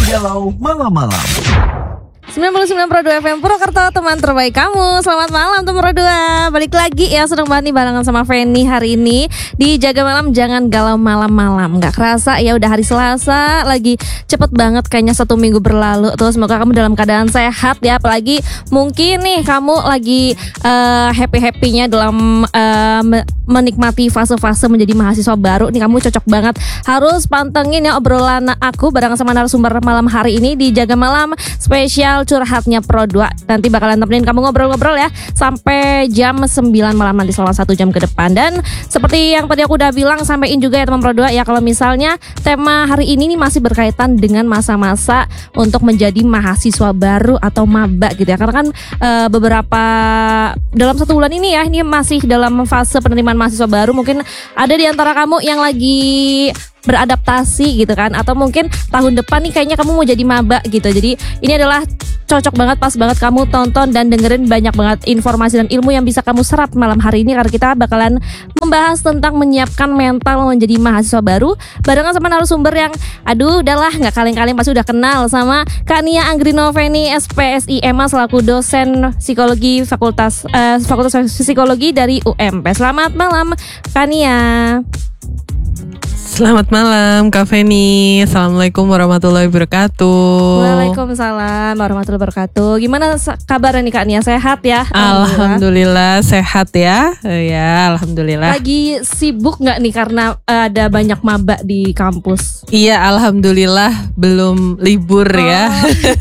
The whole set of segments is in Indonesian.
Galau Malam-Malam 99.2 FM Purwokerto, teman terbaik kamu. Selamat malam teman Pro2. Balik lagi ya, seneng banget nih barengan sama Feni hari ini di Jaga Malam Jangan Galau Malam-Malam. Gak kerasa ya udah hari Selasa, lagi cepet banget kayaknya 1 minggu berlalu. Terus semoga kamu dalam keadaan sehat ya. Apalagi mungkin nih kamu lagi happy-happynya dalam menikmati fase-fase menjadi mahasiswa baru. Nih kamu cocok banget harus pantengin ya obrolan aku barengan sama narasumber malam hari ini di Jaga Malam spesial curhatnya Pro2. Nanti bakalan temenin kamu ngobrol-ngobrol ya sampai jam 9 malam nanti selama 1 jam ke depan. Dan seperti yang tadi aku udah bilang, sampein juga ya teman Pro2 ya, kalau misalnya tema hari ini nih masih berkaitan dengan masa-masa untuk menjadi mahasiswa baru atau maba gitu ya. Karena kan beberapa dalam 1 bulan ini ya, ini masih dalam fase penerimaan mahasiswa baru. Mungkin ada di antara kamu yang lagi beradaptasi gitu kan, atau mungkin tahun depan nih kayaknya kamu mau jadi maba gitu. Jadi ini adalah cocok banget, pas banget kamu tonton dan dengerin banyak banget informasi dan ilmu yang bisa kamu serap malam hari ini, karena kita bakalan membahas tentang menyiapkan mental menjadi mahasiswa baru barengan sama narasumber yang aduh udahlah gak kaleng-kaleng, pasti udah kenal sama Kak Nia Anggrinoveni SPSI EMA selaku dosen psikologi Fakultas Psikologi dari UMP. Selamat malam Kak Nia. Selamat malam Kak Feni. Assalamualaikum warahmatullahi wabarakatuh. Waalaikumsalam warahmatullahi wabarakatuh. Gimana kabarnya nih Kak Nia, sehat ya? Alhamdulillah sehat ya. Ya alhamdulillah. Lagi sibuk gak nih karena ada banyak maba di kampus? Iya alhamdulillah belum libur ya.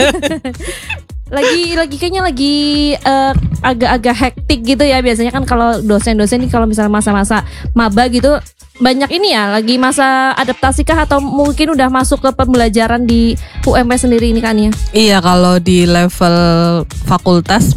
Lagi kayaknya lagi agak-agak hektik gitu ya. Biasanya kan kalau dosen-dosen nih kalau misalnya masa-masa maba gitu banyak ini ya, lagi masa adaptasi kah atau mungkin udah masuk ke pembelajaran di UMP sendiri ini kan ya? Iya, kalau di level fakultas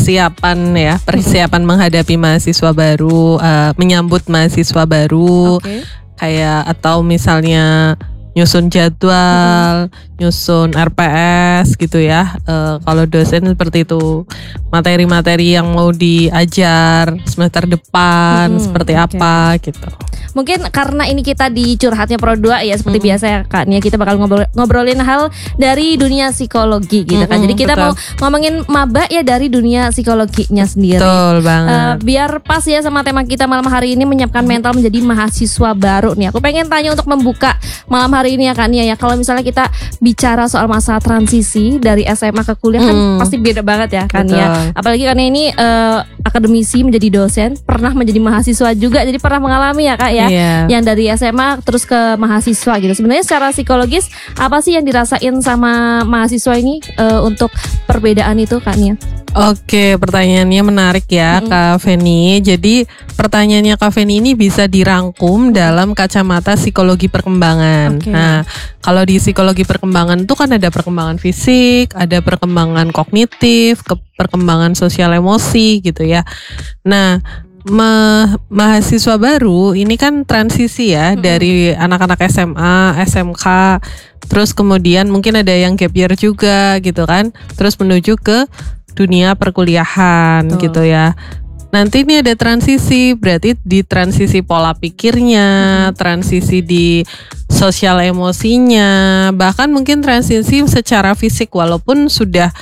persiapan menghadapi mahasiswa baru, menyambut mahasiswa baru, kayak atau misalnya nyusun jadwal, nyusun RPS gitu ya. Kalau dosen seperti itu, materi-materi yang mau diajar semester depan seperti apa gitu. Mungkin karena ini kita di curhatnya Pro2 ya, seperti biasa ya Kak Nia, kita bakal ngobrolin hal dari dunia psikologi gitu kan. Jadi kita mau ngomongin maba ya dari dunia psikologinya sendiri. Betul banget. Biar pas ya sama tema kita malam hari ini, menyiapkan mental menjadi mahasiswa baru nih. Aku pengen tanya untuk membuka malam hari ini ya Kak Nia ya, kalau misalnya kita bicara soal masa transisi dari SMA ke kuliah kan pasti beda banget ya Kak Nia. Apalagi Kak Nia ini akademisi menjadi dosen, pernah menjadi mahasiswa juga, jadi pernah mengalami ya Kak ya, yang dari SMA terus ke mahasiswa gitu. Sebenarnya secara psikologis apa sih yang dirasain sama mahasiswa ini untuk perbedaan itu Kak Nia? Oke, pertanyaannya menarik ya Kak Feni. Jadi pertanyaannya Kak Feni ini bisa dirangkum dalam kacamata psikologi perkembangan. Nah, kalau di psikologi perkembangan itu kan ada perkembangan fisik, ada perkembangan kognitif, perkembangan sosial emosi gitu ya. Nah, mahasiswa baru ini kan transisi ya, dari anak-anak SMA, SMK, terus kemudian mungkin ada yang gap year juga gitu kan, terus menuju ke dunia perkuliahan gitu ya. Nanti ini ada transisi, berarti di transisi pola pikirnya, transisi di sosial emosinya, bahkan mungkin transisi secara fisik walaupun sudah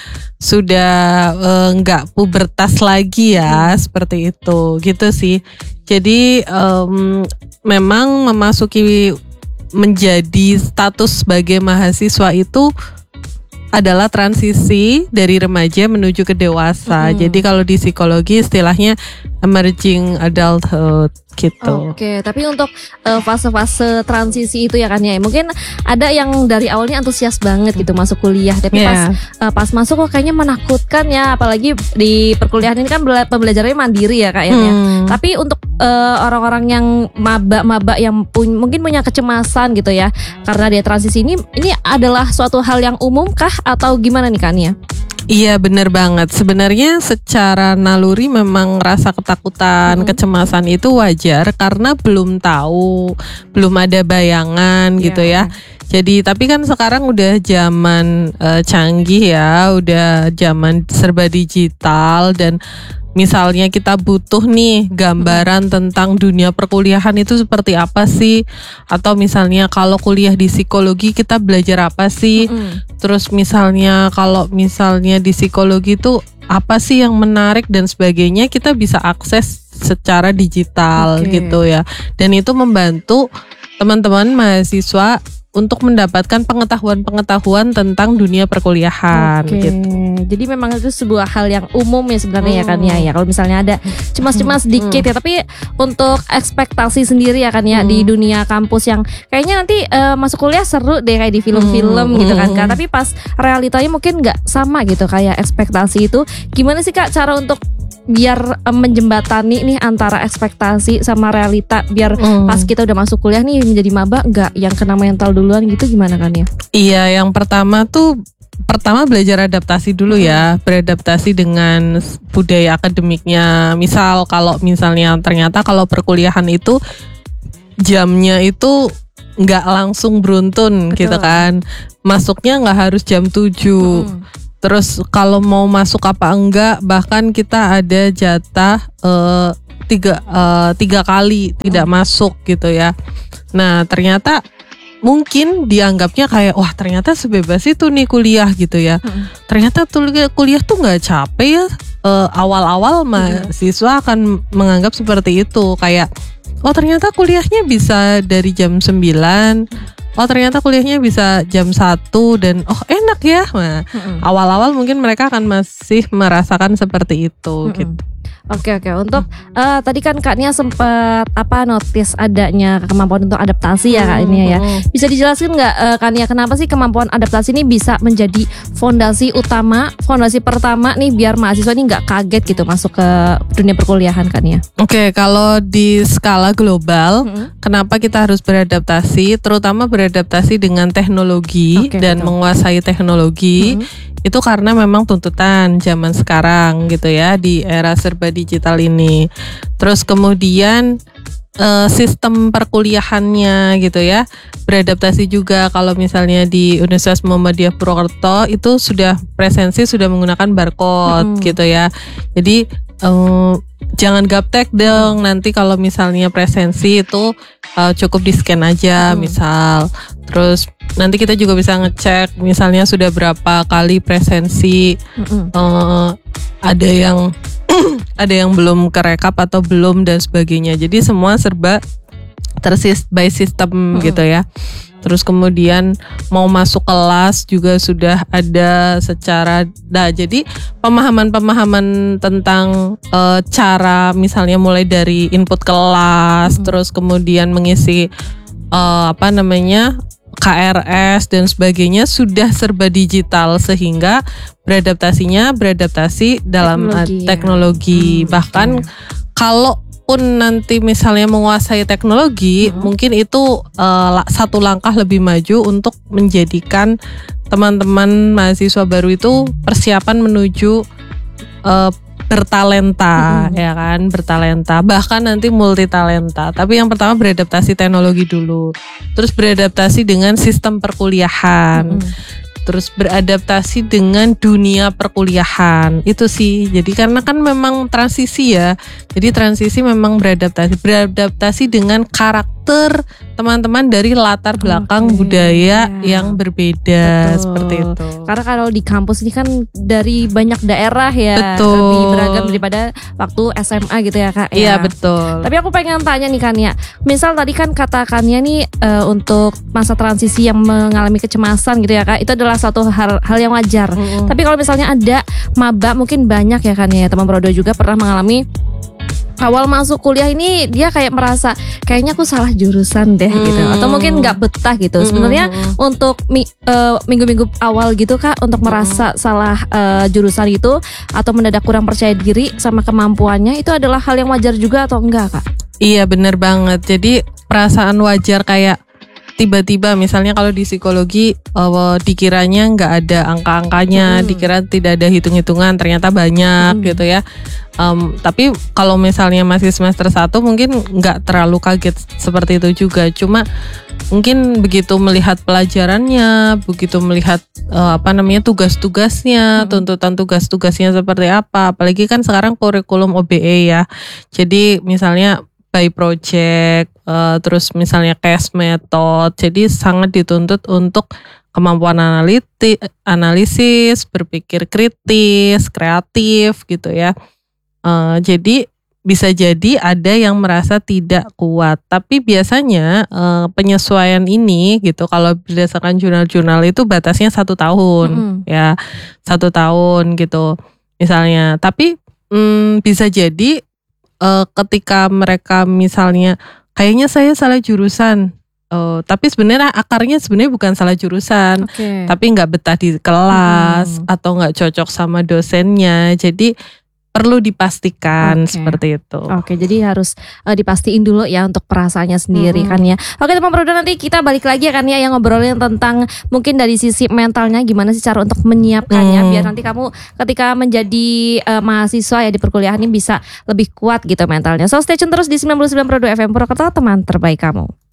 nggak pubertas lagi ya, seperti itu gitu sih. Jadi memang memasuki menjadi status sebagai mahasiswa itu adalah transisi dari remaja menuju ke dewasa. Jadi kalau di psikologi istilahnya emerging adulthood gitu. Oke, tapi untuk fase-fase transisi itu ya kan ya, mungkin ada yang dari awalnya antusias banget gitu masuk kuliah, tapi pas masuk kok kayaknya menakutkan ya, apalagi di perkuliahan ini kan pembelajarannya mandiri ya Kak ya. Tapi untuk orang-orang yang maba yang mungkin punya kecemasan gitu ya, karena dia transisi ini adalah suatu hal yang umum kah atau gimana nih Kak Nia? Iya benar banget. Sebenarnya secara naluri memang rasa ketakutan, kecemasan itu wajar karena belum tahu, belum ada bayangan gitu ya. Jadi tapi kan sekarang udah zaman canggih ya, udah zaman serba digital dan misalnya kita butuh nih gambaran tentang dunia perkuliahan itu seperti apa sih? Atau misalnya kalau kuliah di psikologi kita belajar apa sih? Terus misalnya kalau misalnya di psikologi itu apa sih yang menarik dan sebagainya, kita bisa akses secara digital gitu ya. Dan itu membantu teman-teman mahasiswa untuk mendapatkan pengetahuan-pengetahuan tentang dunia perkuliahan gitu. Jadi memang itu sebuah hal yang umum ya sebenarnya ya kan ya. Kalau misalnya ada cemas-cemas dikit ya, tapi untuk ekspektasi sendiri ya kan ya di dunia kampus yang kayaknya nanti masuk kuliah seru deh kayak di film-film gitu kan Kak. Tapi pas realitanya mungkin nggak sama gitu kayak ekspektasi itu. Gimana sih Kak cara untuk biar menjembatani nih antara ekspektasi sama realita, biar pas kita udah masuk kuliah nih menjadi maba nggak yang kena mental duluan gitu, gimana kan ya? Iya, yang pertama belajar adaptasi dulu ya, beradaptasi dengan budaya akademiknya. Misal kalau misalnya ternyata kalau perkuliahan itu jamnya itu nggak langsung beruntun. Betul. Gitu kan, masuknya nggak harus jam 7. Terus kalau mau masuk apa enggak, bahkan kita ada jatah 3 kali tidak masuk gitu ya. Nah ternyata mungkin dianggapnya kayak wah ternyata sebebas itu nih kuliah gitu ya. Ternyata kuliah tuh nggak capek ya. Awal-awal mahasiswa akan menganggap seperti itu, kayak oh ternyata kuliahnya bisa dari jam 9. Oh ternyata kuliahnya bisa jam 1 dan oh enak ya. Nah, awal-awal mungkin mereka akan masih merasakan seperti itu gitu. Oke. Untuk tadi kan Kak Nia sempat notice adanya kemampuan untuk adaptasi ya Kak Nia ya. Bisa dijelaskan nggak Kak Nia kenapa sih kemampuan adaptasi ini bisa menjadi fondasi pertama nih biar mahasiswa ini nggak kaget gitu masuk ke dunia perkuliahan Kak Nia? Oke, kalau di skala global, kenapa kita harus beradaptasi, terutama beradaptasi dengan teknologi dan menguasai teknologi. Itu karena memang tuntutan zaman sekarang gitu ya, di era serba digital ini. Terus kemudian sistem perkuliahannya gitu ya, beradaptasi juga. Kalau misalnya di Universitas Muhammadiyah Purwokerto itu sudah presensi, sudah menggunakan barcode gitu ya. Jadi jangan gaptek dong, nanti kalau misalnya presensi itu cukup di scan aja misal. Terus nanti kita juga bisa ngecek misalnya sudah berapa kali presensi, ada yang ada yang belum kerekap atau belum dan sebagainya. Jadi semua serba by system gitu ya. Terus kemudian mau masuk kelas juga sudah ada secara, jadi pemahaman tentang cara misalnya mulai dari input kelas, terus kemudian mengisi KRS dan sebagainya sudah serba digital, sehingga beradaptasi dalam teknologi. Bahkan kalau pun nanti misalnya menguasai teknologi, mungkin itu satu langkah lebih maju untuk menjadikan teman-teman mahasiswa baru itu persiapan menuju bertalenta, ya kan, bertalenta, bahkan nanti multitalenta. Tapi yang pertama beradaptasi teknologi dulu, terus beradaptasi dengan sistem perkuliahan. Terus beradaptasi dengan dunia perkuliahan, itu sih. Jadi karena kan memang transisi ya, jadi transisi memang beradaptasi dengan karakter teman-teman dari latar belakang budaya yang berbeda. Betul. Seperti itu. Karena kalau di kampus ini kan dari banyak daerah ya, lebih beragam daripada waktu SMA gitu ya Kak. Iya betul. Tapi aku pengen tanya nih Kak Nia, misal tadi kan katakannya nih untuk masa transisi yang mengalami kecemasan gitu ya Kak, itu adalah satu hal yang wajar. Tapi kalau misalnya ada maba, mungkin banyak ya kan ya teman Prodo juga pernah mengalami awal masuk kuliah ini dia kayak merasa kayaknya aku salah jurusan deh gitu, atau mungkin nggak betah gitu. Sebenarnya untuk minggu-minggu awal gitu Kak, untuk merasa salah jurusan itu atau mendadak kurang percaya diri sama kemampuannya, itu adalah hal yang wajar juga atau enggak Kak? Iya benar banget. Jadi perasaan wajar kayak tiba-tiba misalnya kalau di psikologi dikiranya nggak ada angka-angkanya, dikira tidak ada hitung-hitungan, ternyata banyak gitu ya. Tapi kalau misalnya masih semester 1 mungkin nggak terlalu kaget seperti itu juga. Cuma mungkin begitu melihat pelajarannya, begitu melihat tugas-tugasnya, tuntutan tugas-tugasnya seperti apa. Apalagi kan sekarang kurikulum OBE ya. Jadi misalnya by project, terus misalnya case method. Jadi sangat dituntut untuk kemampuan analisis, berpikir kritis, kreatif gitu ya. Jadi bisa jadi ada yang merasa tidak kuat, tapi biasanya penyesuaian ini gitu kalau berdasarkan jurnal-jurnal itu batasnya 1 tahun ya, 1 tahun gitu misalnya. Tapi bisa jadi ketika mereka misalnya kayaknya saya salah jurusan, tapi sebenarnya akarnya sebenarnya bukan salah jurusan, tapi nggak betah di kelas atau nggak cocok sama dosennya, jadi perlu dipastikan seperti itu. Jadi harus dipastiin dulu ya untuk perasaannya sendiri kan ya. Teman Prodo, nanti kita balik lagi kan ya yang ngobrolin tentang mungkin dari sisi mentalnya gimana sih cara untuk menyiapkannya biar nanti kamu ketika menjadi mahasiswa ya di perkuliahan ini bisa lebih kuat gitu mentalnya. So stay tune terus di 99.2 FM Purwakarta, teman terbaik kamu.